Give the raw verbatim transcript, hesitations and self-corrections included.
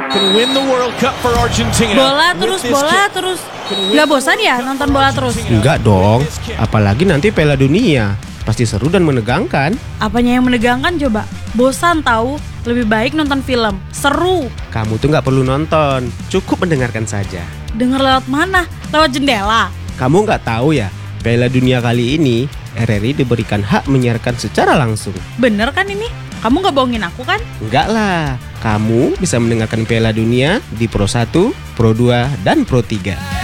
can win the World Cup for Argentina. Bola terus, bola terus. Nggak bosan ya nonton bola terus? Enggak dong, apalagi nanti Piala Dunia. Pasti seru dan menegangkan. Apanya yang menegangkan coba? Bosan tahu, lebih baik nonton film. Seru. Kamu tuh nggak perlu nonton, cukup mendengarkan saja. Dengar lewat mana? Lewat jendela. Kamu nggak tahu ya, Piala Dunia kali ini R R I diberikan hak menyiarkan secara langsung. Bener kan ini? Kamu nggak bohongin aku kan? Enggak lah, kamu bisa mendengarkan Piala Dunia di Pro satu, Pro dua, dan Pro tiga.